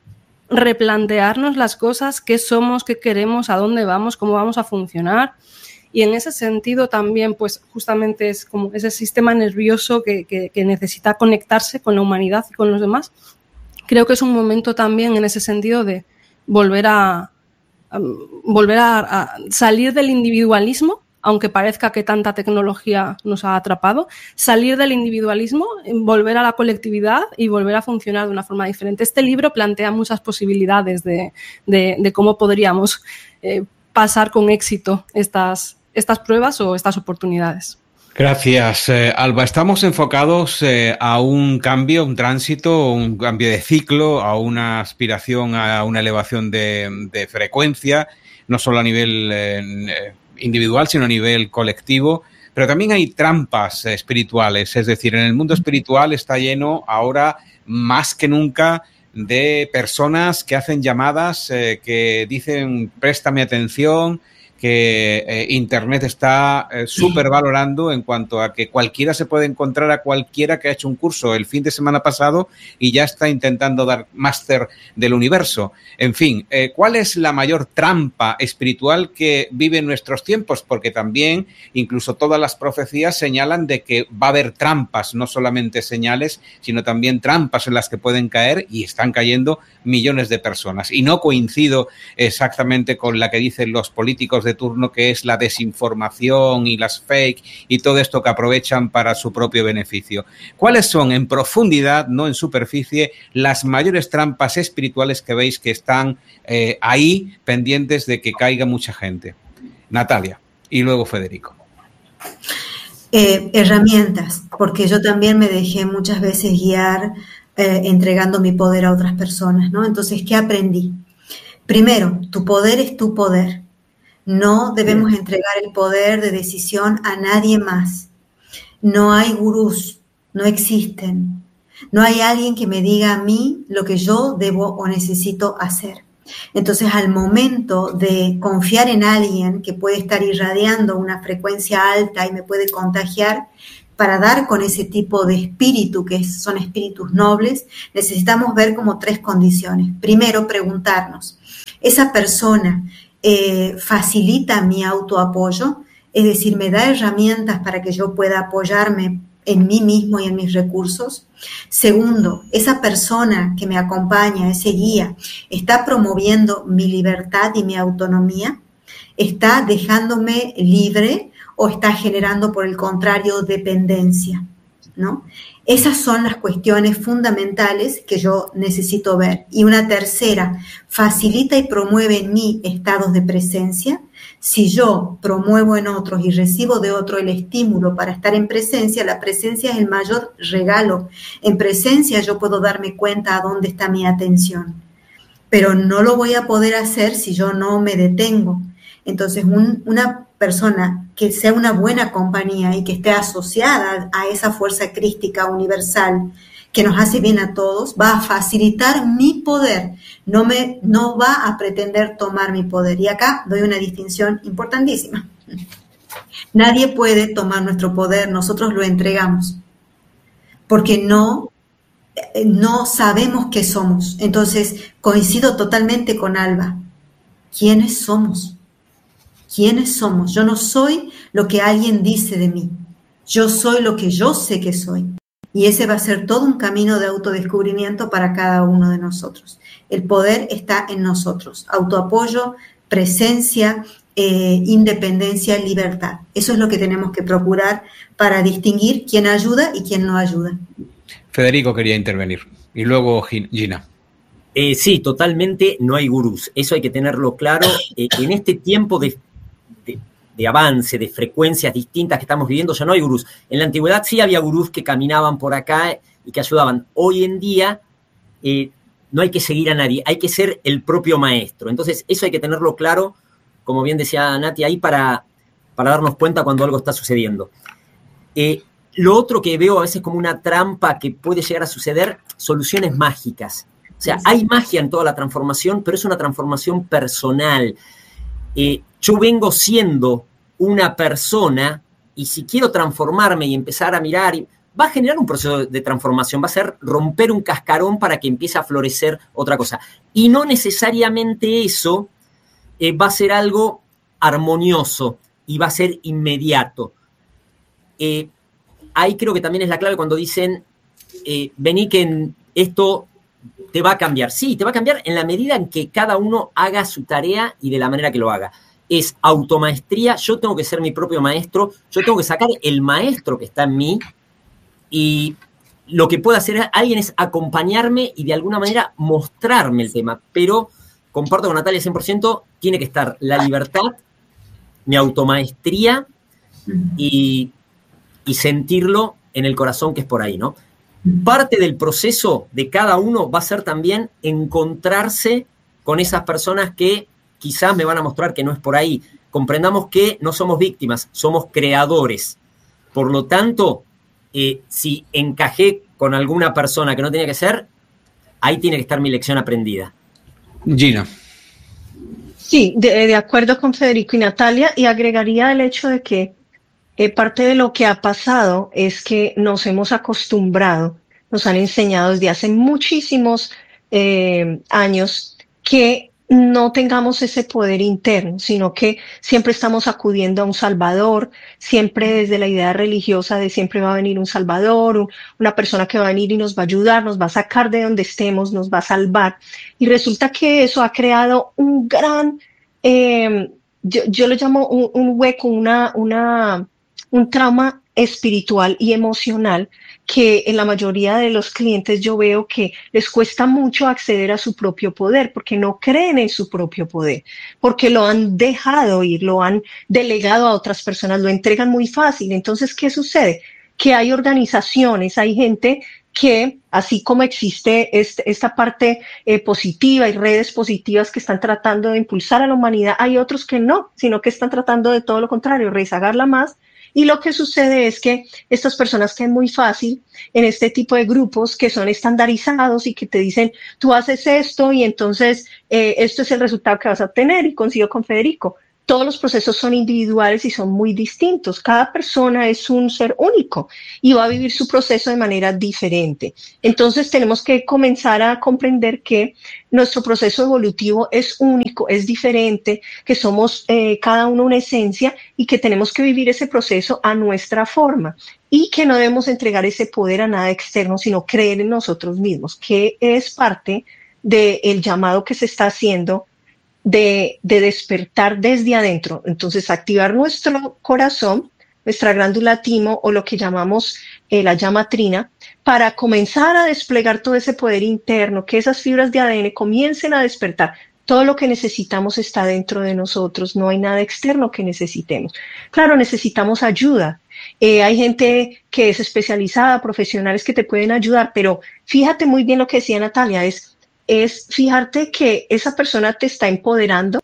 replantearnos las cosas, qué somos, qué queremos, a dónde vamos, cómo vamos a funcionar. Y en ese sentido también, pues justamente es como ese sistema nervioso que, que, que necesita conectarse con la humanidad y con los demás. Creo que es un momento también en ese sentido de volver a, a volver a, a salir del individualismo, aunque parezca que tanta tecnología nos ha atrapado, salir del individualismo, volver a la colectividad y volver a funcionar de una forma diferente. Este libro plantea muchas posibilidades de, de, de cómo podríamos eh, pasar con éxito estas estas pruebas o estas oportunidades. Gracias, eh, Alba. Estamos enfocados eh, a un cambio, un tránsito, un cambio de ciclo, a una aspiración a una elevación de, de frecuencia, no solo a nivel eh, individual, sino a nivel colectivo. Pero también hay trampas espirituales, es decir, en el mundo espiritual está lleno ahora más que nunca de personas que hacen llamadas, eh, que dicen préstame atención, que eh, Internet está eh, súper valorando en cuanto a que cualquiera se puede encontrar a cualquiera que ha hecho un curso el fin de semana pasado y ya está intentando dar máster del universo. En fin, eh, ¿cuál es la mayor trampa espiritual que vive en nuestros tiempos? Porque también incluso todas las profecías señalan de que va a haber trampas, no solamente señales, sino también trampas en las que pueden caer y están cayendo millones de personas. Y no coincido exactamente con la que dicen los políticos de turno, que es la desinformación y las fake y todo esto que aprovechan para su propio beneficio. ¿Cuáles son en profundidad, no en superficie, las mayores trampas espirituales que veis que están eh, ahí pendientes de que caiga mucha gente? Natalia y luego Federico. Eh, herramientas, porque yo también me dejé muchas veces guiar eh, entregando mi poder a otras personas, ¿no? Entonces, ¿qué aprendí? Primero, tu poder es tu poder. No debemos entregar el poder de decisión a nadie más. No hay gurús, no existen. No hay alguien que me diga a mí lo que yo debo o necesito hacer. Entonces, al momento de confiar en alguien que puede estar irradiando una frecuencia alta y me puede contagiar, para dar con ese tipo de espíritu, que son espíritus nobles, necesitamos ver como tres condiciones. Primero, preguntarnos, ¿esa persona eh, facilita mi autoapoyo? Es decir, ¿me da herramientas para que yo pueda apoyarme en mí mismo y en mis recursos? Segundo, esa persona que me acompaña, ese guía, ¿está promoviendo mi libertad y mi autonomía? ¿Está dejándome libre o está generando, por el contrario, dependencia? ¿No? Esas son las cuestiones fundamentales que yo necesito ver. Y una tercera, ¿facilita y promueve en mí estados de presencia? Si yo promuevo en otros y recibo de otro el estímulo para estar en presencia, la presencia es el mayor regalo. En presencia yo puedo darme cuenta a dónde está mi atención, pero no lo voy a poder hacer si yo no me detengo. Entonces, un, una persona que sea una buena compañía y que esté asociada a esa fuerza crística universal que nos hace bien a todos, va a facilitar mi poder, no, me, no va a pretender tomar mi poder. Y acá doy una distinción importantísima. Nadie puede tomar nuestro poder, nosotros lo entregamos, porque no, no sabemos qué somos. Entonces, coincido totalmente con Alba. ¿Quiénes somos? ¿Quiénes somos? Yo no soy lo que alguien dice de mí. Yo soy lo que yo sé que soy. Y ese va a ser todo un camino de autodescubrimiento para cada uno de nosotros. El poder está en nosotros. Autoapoyo, presencia, eh, independencia, libertad. Eso es lo que tenemos que procurar para distinguir quién ayuda y quién no ayuda. Federico quería intervenir. Y luego Gina. Eh, sí, totalmente no hay gurús. Eso hay que tenerlo claro. Eh, en este tiempo de... de de avance, de frecuencias distintas que estamos viviendo, ya no hay gurús. En la antigüedad sí había gurús que caminaban por acá y que ayudaban. Hoy en día eh, no hay que seguir a nadie, hay que ser el propio maestro. Entonces eso hay que tenerlo claro, como bien decía Nati, ahí para, para darnos cuenta cuando algo está sucediendo. Eh, lo otro que veo a veces como una trampa que puede llegar a suceder, soluciones mágicas. O sea, hay magia en toda la transformación, pero es una transformación personal. Eh, yo vengo siendo una persona y si quiero transformarme y empezar a mirar, va a generar un proceso de transformación, va a ser romper un cascarón para que empiece a florecer otra cosa. Y no necesariamente eso eh, va a ser algo armonioso y va a ser inmediato. Eh, ahí creo que también es la clave cuando dicen, eh, vení que esto te va a cambiar. Sí, te va a cambiar en la medida en que cada uno haga su tarea y de la manera que lo haga. Es automaestría, yo tengo que ser mi propio maestro, yo tengo que sacar el maestro que está en mí y lo que puede hacer alguien es acompañarme y de alguna manera mostrarme el tema, pero comparto con Natalia cien por ciento, tiene que estar la libertad, mi automaestría y, y sentirlo en el corazón, que es por ahí, ¿no? Parte del proceso de cada uno va a ser también encontrarse con esas personas que quizás me van a mostrar que no es por ahí. Comprendamos que no somos víctimas, somos creadores. Por lo tanto, eh, si encajé con alguna persona que no tenía que ser, ahí tiene que estar mi lección aprendida. Gina. Sí, de, de acuerdo con Federico y Natalia, y agregaría el hecho de que eh, parte de lo que ha pasado es que nos hemos acostumbrado, nos han enseñado desde hace muchísimos eh, años que no tengamos ese poder interno, sino que siempre estamos acudiendo a un salvador, siempre desde la idea religiosa de siempre va a venir un salvador, un, una persona que va a venir y nos va a ayudar, nos va a sacar de donde estemos, nos va a salvar. Y resulta que eso ha creado un gran, eh, yo, yo lo llamo un, un hueco, una, una, un trauma espiritual y emocional que en la mayoría de los clientes yo veo que les cuesta mucho acceder a su propio poder porque no creen en su propio poder, porque lo han dejado ir, lo han delegado a otras personas, lo entregan muy fácil. Entonces, ¿qué sucede? Que hay organizaciones, hay gente que, así como existe este, esta parte eh, positiva y redes positivas que están tratando de impulsar a la humanidad, hay otros que no, sino que están tratando de todo lo contrario, rezagarla más. Y lo que sucede es que estas personas caen muy fácil en este tipo de grupos que son estandarizados y que te dicen, tú haces esto y entonces eh, esto es el resultado que vas a obtener. Y coincido con Federico, todos los procesos son individuales y son muy distintos. Cada persona es un ser único y va a vivir su proceso de manera diferente. Entonces tenemos que comenzar a comprender que nuestro proceso evolutivo es único, es diferente, que somos eh, cada uno una esencia y que tenemos que vivir ese proceso a nuestra forma y que no debemos entregar ese poder a nada externo, sino creer en nosotros mismos, que es parte del llamado que se está haciendo De, de despertar desde adentro. Entonces, activar nuestro corazón, nuestra glándula timo o lo que llamamos eh, la llama trina, para comenzar a desplegar todo ese poder interno, que esas fibras de A D N comiencen a despertar. Todo lo que necesitamos está dentro de nosotros, no hay nada externo que necesitemos. Claro, necesitamos ayuda. Eh, hay gente que es especializada, profesionales que te pueden ayudar, pero fíjate muy bien lo que decía Natalia, es es fijarte que esa persona te está empoderando,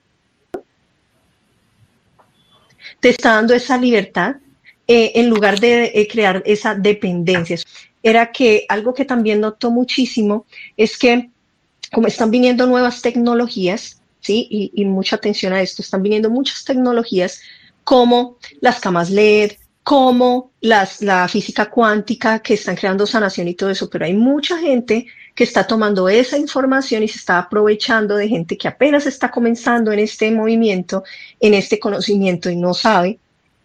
te está dando esa libertad, eh, en lugar de eh, crear esa dependencia. Era que algo que también noto muchísimo es que como están viniendo nuevas tecnologías, ¿sí? Y, y mucha atención a esto, están viniendo muchas tecnologías como las camas L E D, como las, la física cuántica, que están creando sanación y todo eso, pero hay mucha gente que está tomando esa información y se está aprovechando de gente que apenas está comenzando en este movimiento, en este conocimiento y no sabe,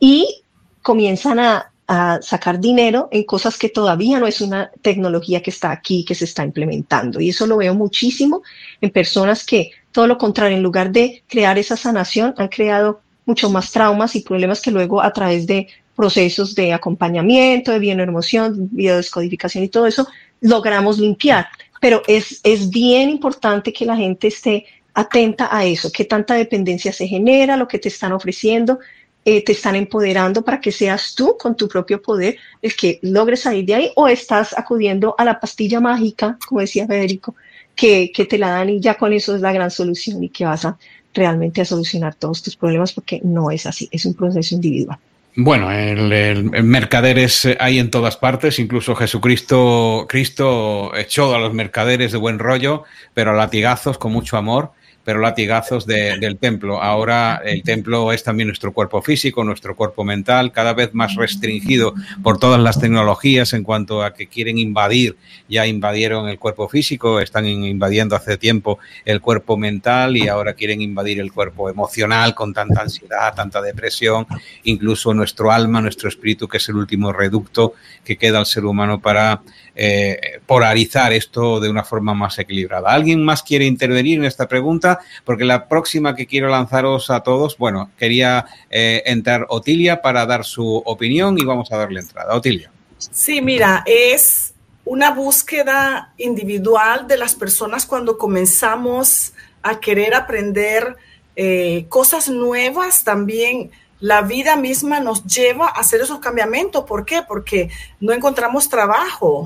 y comienzan a, a sacar dinero en cosas que todavía no es una tecnología que está aquí, que se está implementando. Y eso lo veo muchísimo en personas que, todo lo contrario, en lugar de crear esa sanación, han creado mucho más traumas y problemas que luego a través de procesos de acompañamiento, de bioemoción, biodescodificación y todo eso, logramos limpiar. Pero es, es bien importante que la gente esté atenta a eso, qué tanta dependencia se genera, lo que te están ofreciendo, eh, te están empoderando para que seas tú con tu propio poder el que logres salir de ahí, o estás acudiendo a la pastilla mágica, como decía Federico, que, que te la dan y ya con eso es la gran solución y que vas a realmente a solucionar todos tus problemas, porque no es así, es un proceso individual. Bueno, el, el, el mercaderes hay en todas partes, incluso Jesucristo Cristo echó a los mercaderes de buen rollo, pero a latigazos, con mucho amor, pero latigazos de, del templo. Ahora el templo es también nuestro cuerpo físico, nuestro cuerpo mental, cada vez más restringido por todas las tecnologías en cuanto a que quieren invadir. Ya invadieron el cuerpo físico, están invadiendo hace tiempo el cuerpo mental y ahora quieren invadir el cuerpo emocional con tanta ansiedad, tanta depresión, incluso nuestro alma, nuestro espíritu, que es el último reducto que queda al ser humano para eh, polarizar esto de una forma más equilibrada. ¿Alguien más quiere intervenir en esta pregunta? Porque la próxima que quiero lanzaros a todos, bueno, quería eh, entrar Otilia para dar su opinión y vamos a darle entrada. Otilia. Sí, mira, es una búsqueda individual de las personas cuando comenzamos a querer aprender eh, cosas nuevas. También la vida misma nos lleva a hacer esos cambiamientos. ¿Por qué? Porque no encontramos trabajo.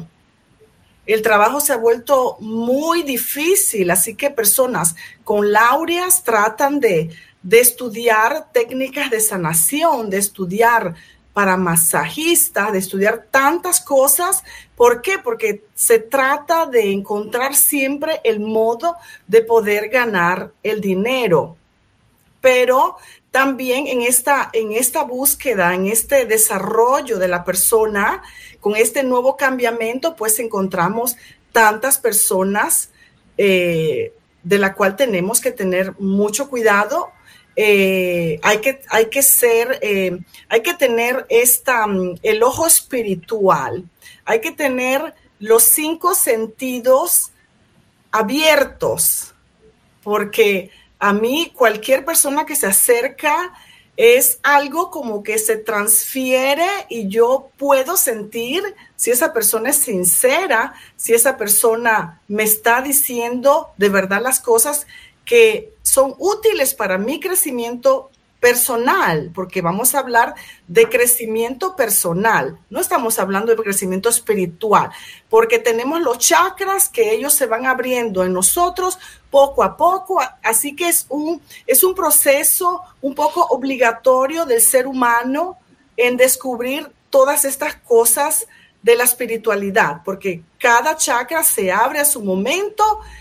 El trabajo se ha vuelto muy difícil, así que personas con laureas tratan de, de estudiar técnicas de sanación, de estudiar para masajistas, de estudiar tantas cosas. ¿Por qué? Porque se trata de encontrar siempre el modo de poder ganar el dinero. Pero también en esta, en esta búsqueda, en este desarrollo de la persona, con este nuevo cambiamiento, pues encontramos tantas personas eh, de la cual tenemos que tener mucho cuidado. Eh, hay que, hay que ser, eh, hay que tener esta, el ojo espiritual, hay que tener los cinco sentidos abiertos, porque a mí cualquier persona que se acerca es algo como que se transfiere y yo puedo sentir si esa persona es sincera, si esa persona me está diciendo de verdad las cosas que son útiles para mi crecimiento personal, porque vamos a hablar de crecimiento personal, no estamos hablando de crecimiento espiritual, porque tenemos los chakras que ellos se van abriendo en nosotros poco a poco, así que es un, es un proceso un poco obligatorio del ser humano en descubrir todas estas cosas de la espiritualidad, porque cada chakra se abre a su momento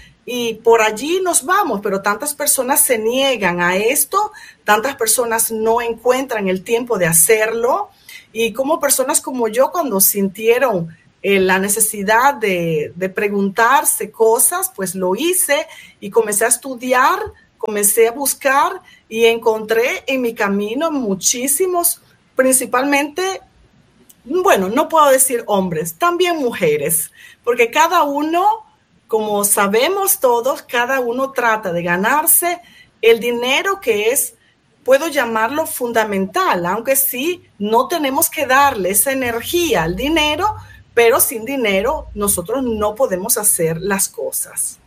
y por allí nos vamos, pero tantas personas se niegan a esto, tantas personas no encuentran el tiempo de hacerlo, y como personas como yo, cuando sintieron eh, la necesidad de, de preguntarse cosas, pues lo hice y comencé a estudiar, comencé a buscar y encontré en mi camino muchísimos, principalmente, bueno, no puedo decir hombres, también mujeres, porque cada uno, como sabemos todos, cada uno trata de ganarse el dinero que es, puedo llamarlo fundamental, aunque sí, no tenemos que darle esa energía al dinero, pero sin dinero nosotros no podemos hacer las cosas.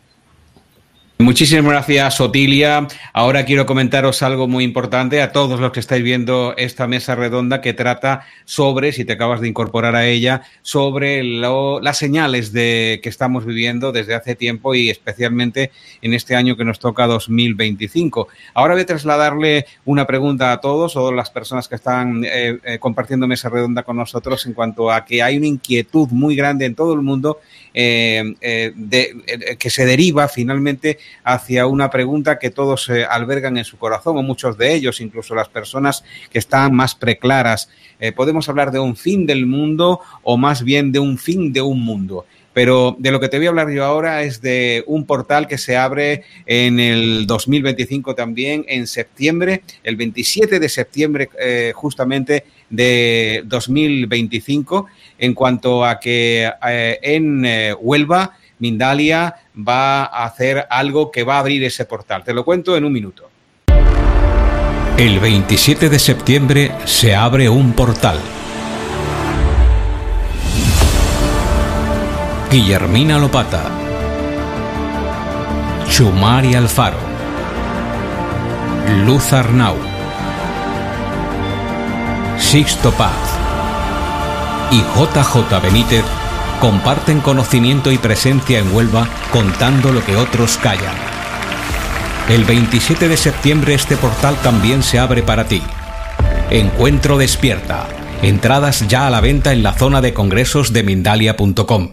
Muchísimas gracias, Otilia. Ahora quiero comentaros algo muy importante a todos los que estáis viendo esta mesa redonda que trata sobre, si te acabas de incorporar a ella, sobre lo, las señales de que estamos viviendo desde hace tiempo y especialmente en este año que nos toca dos mil veinticinco. Ahora voy a trasladarle una pregunta a todos, todas las personas que están eh, eh, compartiendo mesa redonda con nosotros en cuanto a que hay una inquietud muy grande en todo el mundo eh, eh, de, eh, que se deriva finalmente hacia una pregunta que todos eh, albergan en su corazón, o muchos de ellos, incluso las personas que están más preclaras. Eh, ¿Podemos hablar de un fin del mundo o más bien de un fin de un mundo? Pero de lo que te voy a hablar yo ahora es de un portal que se abre en el dos mil veinticinco también, en septiembre, el veintisiete de septiembre eh, justamente de dos mil veinticinco, en cuanto a que eh, en eh, Huelva, Mindalia va a hacer algo que va a abrir ese portal. Te lo cuento en un minuto. El veintisiete de septiembre se abre un portal. Guillermina Lopata, Chumari Alfaro, Luz Arnau, Sixto Paz y J J Benítez comparten conocimiento y presencia en Huelva contando lo que otros callan. El veintisiete de septiembre este portal también se abre para ti. Encuentro Despierta. Entradas ya a la venta en la zona de congresos de Mindalia punto com.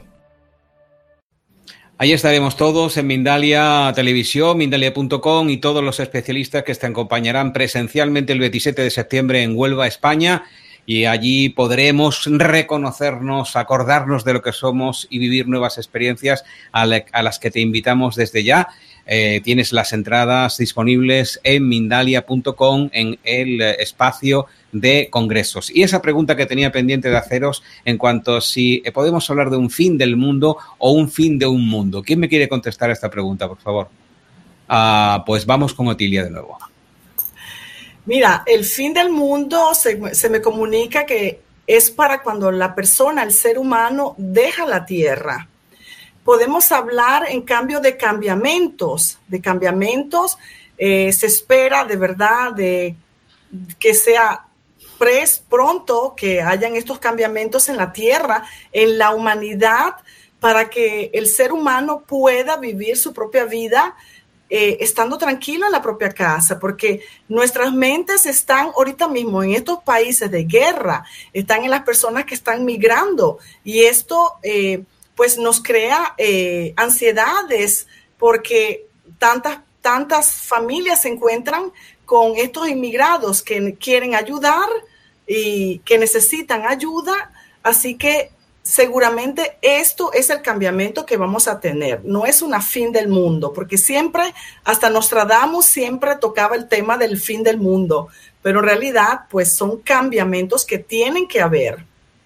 Ahí estaremos todos en Mindalia Televisión, Mindalia punto com y todos los especialistas que te acompañarán presencialmente el veintisiete de septiembre en Huelva, España. Y allí podremos reconocernos, acordarnos de lo que somos y vivir nuevas experiencias a, la, a las que te invitamos desde ya. Eh, tienes las entradas disponibles en Mindalia punto com en el espacio de congresos. Y esa pregunta que tenía pendiente de haceros en cuanto a si podemos hablar de un fin del mundo o un fin de un mundo. ¿Quién me quiere contestar a esta pregunta, por favor? Ah, pues vamos con Otilia de nuevo. Mira, el fin del mundo se, se me comunica que es para cuando la persona, el ser humano, deja la tierra. Podemos hablar, en cambio, de cambiamentos, de cambiamentos. Eh, se espera de verdad de que sea pres, pronto que hayan estos cambiamentos en la tierra, en la humanidad, para que el ser humano pueda vivir su propia vida Eh, estando tranquilo en la propia casa, porque nuestras mentes están ahorita mismo en estos países de guerra, están en las personas que están migrando y esto eh, pues nos crea eh, ansiedades porque tantas, tantas familias se encuentran con estos inmigrados que quieren ayudar y que necesitan ayuda, así que seguramente esto es el cambiamiento que vamos a tener. No es una fin del mundo, porque siempre, hasta Nostradamus siempre tocaba el tema del fin del mundo, pero en realidad, pues son cambiamientos que tienen que haber.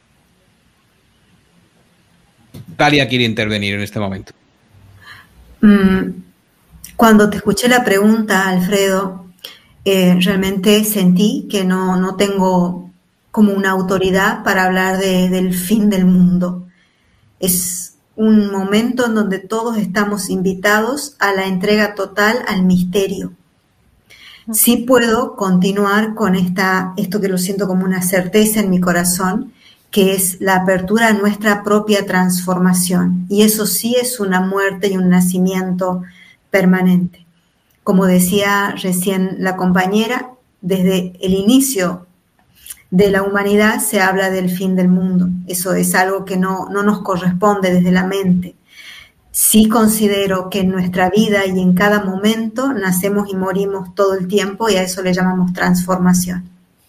Talia quiere intervenir en este momento. Cuando te escuché la pregunta, Alfredo, eh, realmente sentí que no, no tengo como una autoridad para hablar de, del fin del mundo. Es un momento en donde todos estamos invitados a la entrega total al misterio. Sí puedo continuar con esta, esto que lo siento como una certeza en mi corazón, que es la apertura a nuestra propia transformación. Y eso sí es una muerte y un nacimiento permanente. Como decía recién la compañera, desde el inicio de la humanidad se habla del fin del mundo. Eso es algo que no, no nos corresponde desde la mente. Sí considero que en nuestra vida y en cada momento nacemos y morimos todo el tiempo, y a eso le llamamos transformación.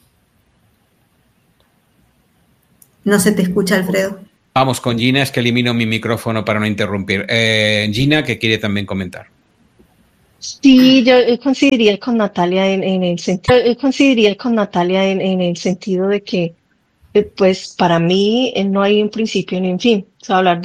No se te escucha, Alfredo. Vamos con Gina, es que elimino mi micrófono para no interrumpir. Eh, Gina, que quiere también comentar. Sí, yo coincidiría con Natalia en, en el sentido, yo coincidiría con Natalia en, en el sentido de que, pues, para mí no hay un principio ni un fin. O sea, hablar